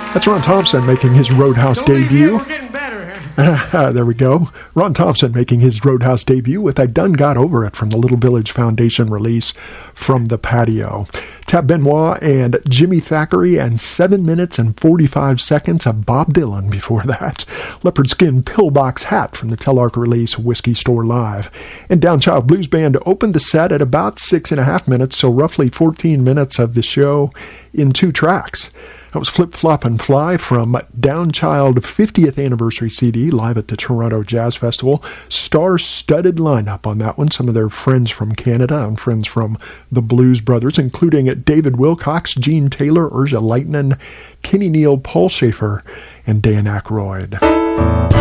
That's Ron Thompson making his Roadhouse debut. We're getting better. There we go. Ron Thompson making his Roadhouse debut with I Done Got Over It from the Little Village Foundation release From the Patio. Tab Benoit and Jimmy Thackeray and 7 minutes and 45 seconds of Bob Dylan before that. Leopard Skin Pillbox Hat from the Telarc release Whiskey Store Live. And Downchild Blues Band opened the set at about 6.5 minutes, so roughly 14 minutes of the show in 2 tracks. That was Flip, Flop, and Fly from Downchild 50th Anniversary CD live at the Toronto Jazz Festival. Star-studded lineup on that one. Some of their friends from Canada and friends from the Blues Brothers, including David Wilcox, Gene Taylor, Urja Leitner, Kenny Neal, Paul Schaefer, and Dan Aykroyd.